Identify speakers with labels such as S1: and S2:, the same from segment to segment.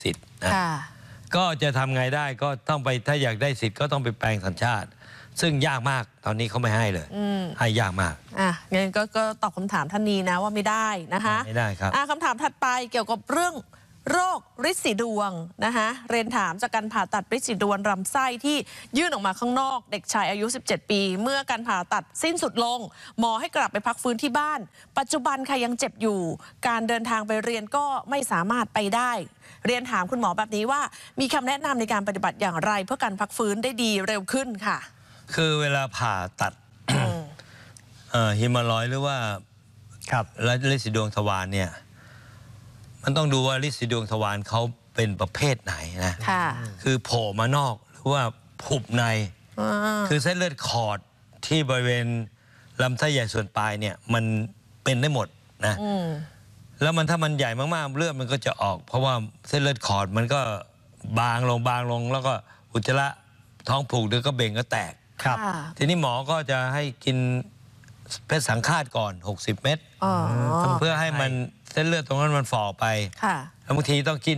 S1: สิทธิ์นะก็จะทำไงได้ก็ต้องไปถ้าอยากได้สิทธิ์ก็ต้องไปแปลงสัญชาติซึ่งยากมากตอนนี้เขาไม่ให้เลยให้ยากมาก
S2: งั้นก็ตอบคำถามท่านนี้นะว่าไม่ได้นะคะ
S1: ไม่ได้ครับ
S2: คำถามถัดไปเกี่ยวกับเรื่องโรคฤทธิ์สีดวงนะคะเรียนถามจากการผ่าตัดฤทธิ์สีดวงลำไส้ที่ยื่นออกมาข้างนอกเด็กชายอายุ17 ปีเมื่อการผ่าตัดสิ้นสุดลงหมอให้กลับไปพักฟื้นที่บ้านปัจจุบันค่ะยังเจ็บอยู่การเดินทางไปเรียนก็ไม่สามารถไปได้เรียนถามคุณหมอแบบนี้ว่ามีคำแนะนำในการปฏิบัติอย่างไรเพื่อการพักฟื้นได้ดีเร็วขึ้นค่ะ
S1: คือเวลาผ่าตัดฮิมารอยหรือว่าฤทธิ์สีดวงทวารเนี่ยมันต้องดูว่าฤทธิ์สีดวงทวารเขาเป็นประเภทไหนนะคือโผล่มานอกหรือว่าผุบในคือเส้นเลือดขอดที่บริเวณลำไส้ใหญ่ส่วนปลายเนี่ยมันเป็นได้หมดนะแล้วถ้ามันใหญ่มากๆเลือดมันก็จะออกเพราะว่าเส้นเลือดขอดมันก็บางลงแล้วก็อุจจาระท้องผูกเดี๋ยวก็เบ่งก็แตกทีนี้หมอก็จะให้กินเพชรสังฆาตก่อน60 เม็ดเพื่อให้มันเส้นเลือดตรงนั้นมันฝ่อไปแล้วบางทีต้องกิน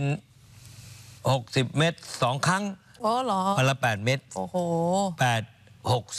S1: 60 เม็ด2 ครั้งวันละ8 เม็ด8 6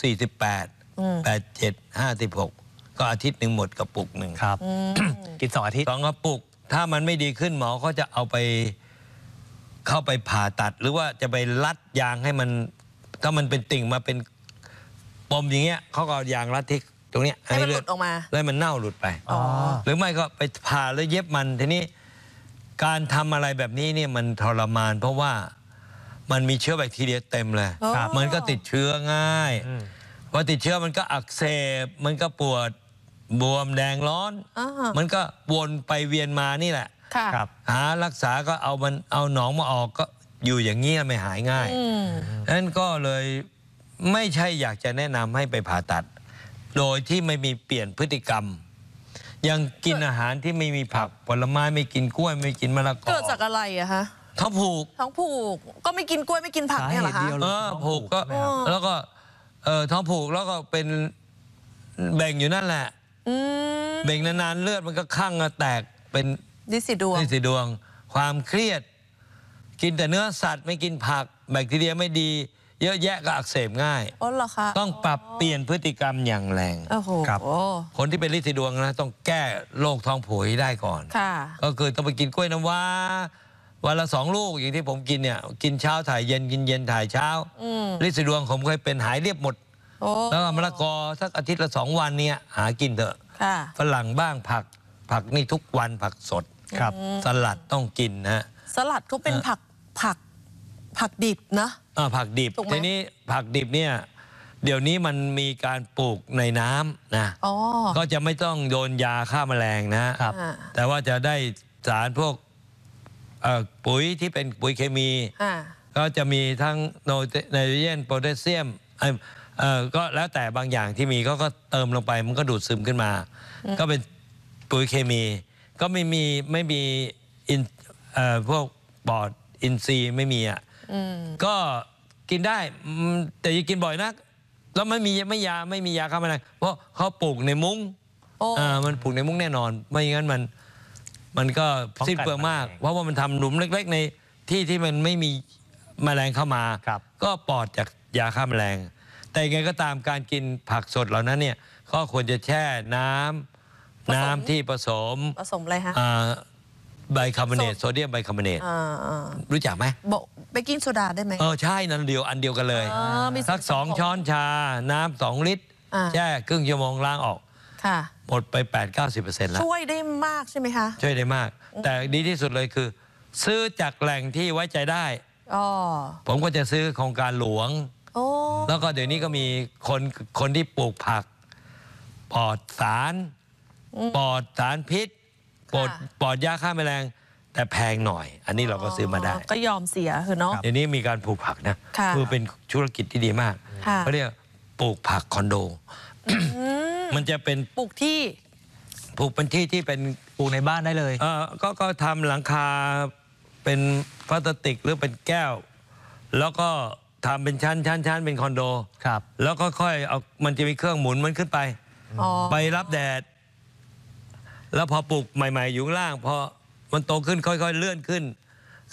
S1: 48 8 7 56ก็อาทิตย์หนึ่งหมดกระปุกหนึ่ง
S3: ครับกิน2 อาทิตย์
S1: 2 กระปุกถ้ามันไม่ดีขึ้นหมอก็จะเอาไปเข้าไปผ่าตัดหรือว่าจะไปรัดยางให้มันถ้ามันเป็นติ่งมาเป็นปมอย่างเงี้ยเขาก็เอายางรัดที่ตรงเนี้ย
S2: ให้มันหลุดออกมา
S1: แล้วมันเน่าหลุดไปหรือไม่ก็ไปผ่าแล้วเย็บมันทีนี้การทำอะไรแบบนี้เนี่ยมันทรมานเพราะว่ามันมีเชื้อแบคทีเรียเต็มเลยมันก็ติดเชื้อง่ายพอติดเชื้อมันก็อักเสบมันก็ปวดบวมแดงร้อนมันก็วนไปเวียนมานี่แหละหารักษาก็เอาหนองมาออกก็อยู่อย่างนี้ไม่หายง่ายนั้นก็เลยไม่ใช่อยากจะแนะนำให้ไปผ่าตัดโดยที่ไม่มีเปลี่ยนพฤติกรรมยังกินอาหารที่ไม่มีผักผลไม้ไม่กินกล้วยไม่กินมะละกอ
S2: เกิดจากอะไรอะคะ
S1: ท้องผูก
S2: ก็ไม่กินกล้วยไม่กินผักเนี่ยเหรอคะ
S1: ผูกก็แล้วก็ท้องผูกแล้วก็เป็นเบ่งอยู่นั่นแหละเบ่งนานๆเลือดมันก็คั่งแตกเป็น
S2: ฤทธิ์สี
S1: ดวงความเครียดกินแต่เนื้อสัตว์ไม่กินผักแบคทีเรียไม่ดีเยอะแยะก็อักเสบง่ายต้องปรับเปลี่ยนพฤติกรรมอย่างแรง
S2: ครับ
S1: คนที่เป็นฤทธิ์สีดวงนะต้องแก้โรคท้องผูกให้ได้ก่อนก็คือต้องไปกินกล้วยน้ำว้าวันละ2 ลูกอย่างที่ผมกินเนี่ยกินเช้าถ่ายเย็นกินเย็นถ่ายเช้าฤทธิ์สีดวงผมเคยเป็นหายเรียบหมดแล้วมะละกอสักอาทิตย์ละ2 วันเนี่ยหากินเถอะฝรั่งบ้างผักนี่ทุกวันผักสดสลัดต้องกินนะ
S2: สลัดก็เป็นผักดิบนะ
S1: ผักดิบทีนี้ผักดิบเนี่ยเดี๋ยวนี้มันมีการปลูกในน้ำนะก็จะไม่ต้องโดนยาฆ่าแมลงนะครับแต่ว่าจะได้สารพวกปุ๋ยที่เป็นปุ๋ยเคมีก็จะมีทั้งไนโตรเจนโพแทสเซียมก็แล้วแต่บางอย่างที่มีก็เติมลงไปมันก็ดูดซึมขึ้นมาก็เป็นปุ๋ยเคมีก็ไม่มีพวกปอดอินทรีย์ไม่มีก็กินได้แต่อย่ากินบ่อยนักแล้วไม่มียาฆ่าแมลงเพราะเขาปลูกในมุ้งมันปลูกในมุ้งแน่นอนไม่งั้นมันก็สิ้นเปลืองมากเพราะว่ามันทำหลุมเล็กๆในที่มันไม่มีแมลงเข้ามาก็ปลอดจากยาฆ่าแมลงแต่ยังไงก็ตามการกินผักสดเหล่านั้นเนี่ยก็ควรจะแช่น้ำที่ผสม
S2: อะไรฮะ
S1: ไบคาร์บอเนตโซเดียมไบคาร์บอเนตรู้จักไหม
S2: เบกกิ้งโซดาได้ไหม
S1: ใช่อันเดียวกันเลยสัก2 ช้อนชาน้ำ2 ลิตรแช่ครึ่งชั่วโมงล้างออกหมดไป 80-90% แล้ว
S2: ช่วยได้มากใช่ไหมคะ
S1: ช่วยได้มากแต่ดีที่สุดเลยคือซื้อจากแหล่งที่ไว้ใจได้ผมก็จะซื้อโครงการหลวงแล้วก็เดี๋ยวนี้ก็มีคนที่ปลูกผักปลอดสารพิษปลอดยาฆ่าแมลงแต่แพงหน่อยอันนี้เราก็ซื้อมาได้
S2: ก็ยอมเสียคือเนาะ
S1: เดี๋ยวนี้มีการปลูกผักนะคือเป็นธุรกิจที่ดีมากเขาเรียกปลูกผักคอนโดมันจะเป็น
S2: ปลูก
S1: เป็นที่ที่เป็น
S3: ปลูกในบ้านได้เลย
S1: ก็ทำหลังคาเป็นพลาสติกหรือเป็นแก้วแล้วก็ทำเป็นชั้นเป็นคอนโดแล้วก็ค่อยเอามันจะมีเครื่องหมุนมันขึ้นไปรับแดดแล้วพอปลูกใหม่ๆอยู่ข้างล่างพอมันโตขึ้นค่อยๆเลื่อนขึ้น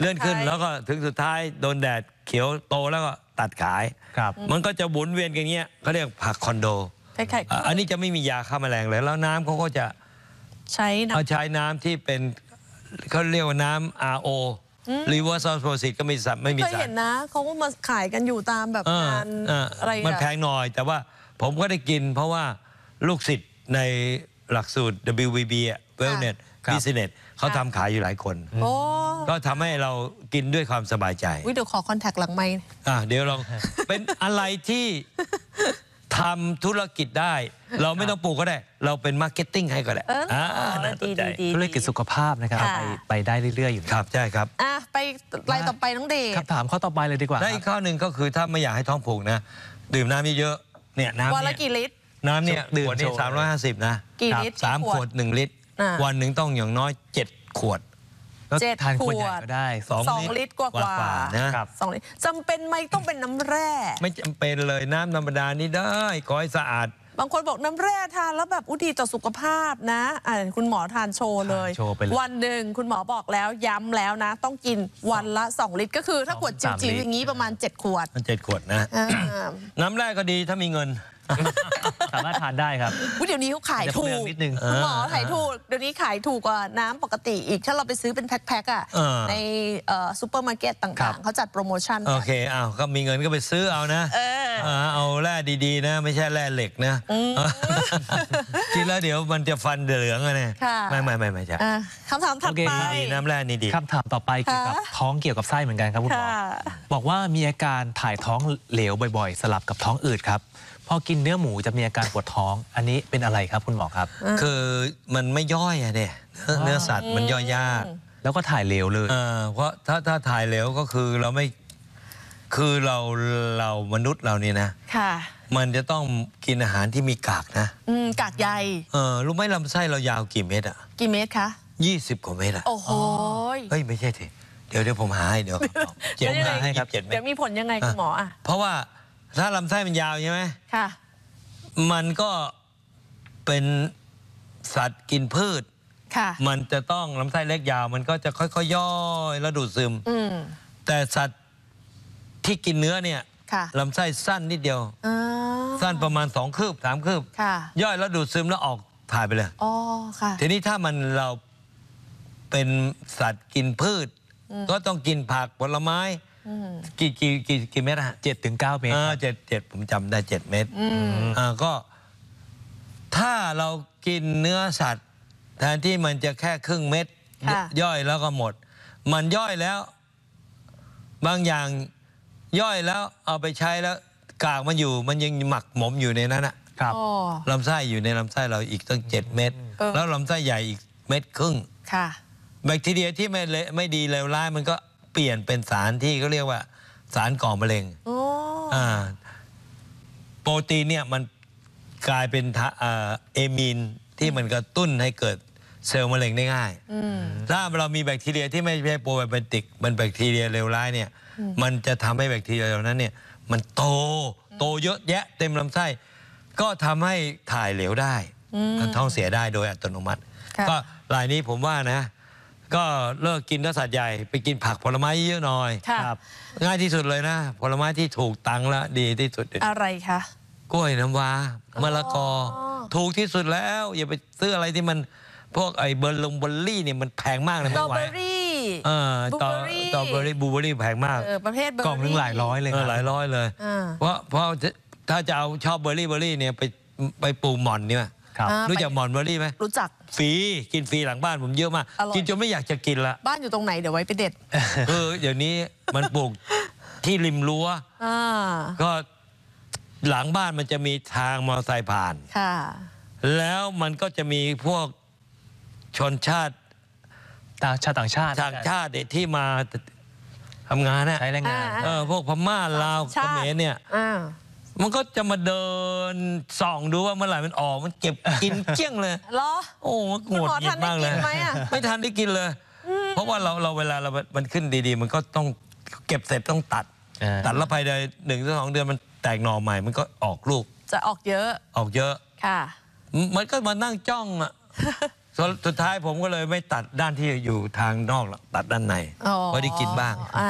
S1: เลื่อนขึ้นแล้วก็ถึงสุดท้ายโดนแดดเขียวโตแล้วก็ตัดขาย
S3: ครับ
S1: มันก็จะหมุนเวียนกันเงี้ยเขาเรียกผักคอนโด
S2: คล้ายๆ
S1: อันนี้จะไม่มียาฆ่าแมลงเลยแล้วน้ำเขาก็จะ
S2: ใช้น้
S1: ใช้น้ำที่เป็นเขาเรียกว่าน้ำ RO Reverse Osmosis ก็ไม่มี
S2: เคย
S1: สาร
S2: เห็นนะเขาก็มาขายกันอยู่ตามแบบงานอะไร
S1: มันแพงหน่อยแต่ว่าผมก็ได้กินเพราะว่าลูกศิษย์ในหลักสูตร WVB Wellness Business เขาทำขายอยู่หลายคน
S2: โอ้
S1: ก็ทำให้เรากินด้วยความสบายใจ
S2: เดี๋ยวขอคอนแทคหลังไมค์
S1: เดี๋ยวลอง เป็นอะไรที่ทำธุรกิจได้ เราไม่ต้องปลูกก็ได้ เราเป็นมาร์เก็ตติ้งให้ก็ได้น่าสนใจ
S3: ธุรกิจสุขภาพนะครับไปได้เรื่อยๆอยู่
S1: ครับใช่ครับ
S2: ไปรายต่อไปน้องเดช
S3: คำถามข้อต่อไปเลยดีกว่า
S1: และอีกข้อหนึ่งก็คือถ้าไม่อยากให้ท้องผูกนะ ดื่มน้ำเยอะๆเนี่ยน้ำ
S2: วันละ
S1: เนี่ย
S2: กี่ลิตร
S1: น้ำเนี่ยขวดนี่350 นะ
S2: กี่ลิตร
S1: สามขวด 1 ลิตร วันหนึ่งต้องอย่างน้อย 7 ขวด
S3: ก็
S2: 7
S3: ทานข
S2: ข
S3: วดใหญ่
S2: วด
S3: ก็ได้
S2: 2 ลิตรกว่าๆ
S1: นะครับ
S2: 2 ลิตรจำเป็นไหมต้องเป็นน้ำแร่
S1: ไม่จำเป็นเลยน้ำธรรมดานี่ได้ขอให้สะอาด
S2: บางคนบอกน้ำแร่ทานแล้วแบบดีต่อสุขภาพนะคุณหมอทานโชว์เลย
S3: ทานโชว์ไปเลย
S2: วันหนึ่งคุณหมอบอกแล้วย้ำแล้วนะ ต้องกินวันละ 2 ลิตร ก็คือถ้าขวดจิ๋วๆอย่างนี้ประมาณ 7 ขวด
S1: มัน7 ขวดนะ
S2: อ่า
S1: น้ำแรกก็ดีถ้ามีเงิน
S3: สามารถทานได้ครับ
S2: เดี๋ยวนี้เขาขายถู
S3: เปลื
S2: ก
S3: องนิดนึง
S2: คุณหมอขายถูกเดี๋ยวนี้ขายถูกกว่าน้ำปกติอีกถ้าเราไปซื้อเป็นแพ็คๆในซูเปอร์มาร์เก็ตต่างๆเขาจัดโปรโมชั่น
S1: โอเคก็มีเงินก็ไปซื้อเอานะเอาแร่ดีๆนะ ไม่ใช่แร่เหล็กนะกินแล้วเดี๋ยวมันจะฟันเหลืองอะเนี่ยไม่ใช่
S2: คำถามถัดไป
S1: ดีน้ำแร่นี่ดี
S3: คำถามต่อไปเกี่ยวกับท้องเกี่ยวกับไส้เหมือนกันครับคุณหมอ บอกว่ามีอาการถ่ายท้องเหลวบ่อยๆ สลับกับท้องอืดครับ พอกินเนื้อหมูจะมีอาการปวดท้อง อันนี้เป็นอะไรครับคุณหมอครับ
S1: คือมันไม่ย่อยอะเนี่ยเนื้อสัตว์มันย่อยยาก
S3: แล้วก็ถ่ายเหลวเลย
S1: เพราะถ้าถ่ายเหลวก็คือเราไม่คือเรามนุษย์เรานี่นะ
S2: ค่ะ
S1: มันจะต้องกินอาหารที่มีกากนะ
S2: กากใย
S1: รู้ไหมลำไส้เรายาวกี่เมตรอ่ะ
S2: กี่เมตรคะ
S1: 20 กว่าเมตรอ่ะ
S2: โอ้โห
S1: เฮ้ยไม่ใช่สิเดี๋ยวผมหาให้เดี๋ยวเจ็ด
S2: ดี๋ยว
S1: ให้ครับ7 เมต
S2: เดี๋ย
S1: ร
S2: วมีผลยังไงคุณหมออ่ะ
S1: เพราะว่าถ้าลำไส้มันยาวใช่ไหม
S2: ค่ะ
S1: มันก็เป็นสัตว์กินพืช
S2: ค่ะ
S1: มันจะต้องลำไส้เล็กยาวมันก็จะค่อยๆย่อยแล้วดูดซึม แต่สัตว์ที่กินเนื้อเนี่ย
S2: ค่ะ
S1: ลำไส้สั้นนิดเดียว สั้นประมาณ2 คืบ 3 คืบ
S2: ค่ะ
S1: ย่อยแล้วดูดซึมแล้วออกถ่ายไปเลย
S2: อ๋อค่ะ
S1: ทีนี้ถ้าเราเป็นสัตว์กินพืช ก็ต้องกินผักผลไม้กี่เม็ดฮะ
S3: 7-9 เมตร
S1: เจ็ดผมจำได้7 เม็ดก็ถ้าเรากินเนื้อสัตว์แทนที่มันจะแค่ครึ่งเม็ดย่อยแล้วก็หมด มันย่อยแล้ว บางอย่างย่อยแล้วเอาไปใช้แล้วกากมันอยู่มันยังหมักหมมอยู่ในนั้นอะ
S3: ครับ
S1: ลำไส้อยู่ในลำไส้เราอีกตั้ง7 เม็ดแล้วลำไส้ใหญ่อีก1.5 เม็ด
S2: ค่ะ
S1: แบคทีเรียที่ไม่ดีเลวร้ายมันก็เปลี่ยนเป็นสารที่เขาเรียกว่าสารก่อมะเร็งโปรตีนเนี่ยมันกลายเป็นเอมีนที่มันกระตุ้นให้เกิดเซลล์มะเร็งได้ง่ายถ้าเรามีแบคทีเรียที่ไม่ใช่โปรไบโอติกมันแบคทีเรียเลวร้ายเนี่ยมันจะทำให้แบคทีเรียเหล่านั้นเนี่ยมันโตเยอะแยะเต็มลำไส้ก็ทำให้ถ่ายเหลวได้ท้องเสียได้โดยอัตโนมัติก็รายนี้ผมว่านะก็เลิกกินเนื้อสัตว์ใหญ่ไปกินผักผลไม้เยอะหน่อย
S2: ครับ
S1: ง่ายที่สุดเลยนะผลไม้ที่ถูกตังค์และดีที่สุด
S2: อะไรคะ
S1: กล้วยน้ำว้ามะละกอถูกที่สุดแล้วอย่าไปซื้ออะไรที่มันพวกไอ้เบอร์รี่เนี่ยมันแพงมากเลย
S2: สตรอ
S1: ไม่ไหว
S2: เบอรี่
S1: ต่อเบอร์รี่แพงมาก
S2: ประเภทเบอร์รี่
S3: กล่องนึงหลายร้อยเลยครับ
S1: หลายร้อยเลยเพราะถ้าจะเอาชอบเบอร์รี่เนี่ยไปปลูกหม่อนเนี่ย
S3: ครับ
S1: รู้จักหม่อนเบอร์รี่ไหม
S2: รู้จัก
S1: ฟรีกินฟรีหลังบ้านผมเยอะมาก
S2: อร่อย
S1: กินจนไม่อยากจะกินละ
S2: บ้านอยู่ตรงไหนเดี๋ยวไว้ไปเด็ด
S1: คือเดี๋ยวนี้มันปลูกที่ริมรั้วก็หลังบ้านมันจะมีทางมอเตอร์ไซค์ผ่าน
S2: ค่ะ
S1: แล้วมันก็จะมีพวกชนชาติ
S3: ต่างชาติ
S1: ต่างชาติที่มาทำงานนะ
S3: ใช้แรงงาน
S1: พวกพม่าลาวเขมรเนี่ยมันก็จะมาเดินส่องดูว่าเมื่อไหร่มันออกมันเก็บกินเกลี้ยงเลย
S2: เหรอ
S1: โอ้โหโหดหงิดมากเลย
S2: คุณหมอทันได้กินไหมอะ
S1: ไม่ทันได้กินเลย เพราะว่าเราเวลามันขึ้นดีๆ มันก็ต้องเก็บเสร็จต้องตัดแล้วภายใน1-2 เดือนมันแตกหน่อใหม่มันก็ออกลูก
S2: จะออกเยอะ
S1: ออกเยอะ
S2: ค่ะ
S1: มันก็มานั่งจ้องอ่ะสุดท้ายผมก็เลยไม่ตัดด้านที่อยู่ทางนอกหรอกตัดด้านในเพราะได้กินบ้าง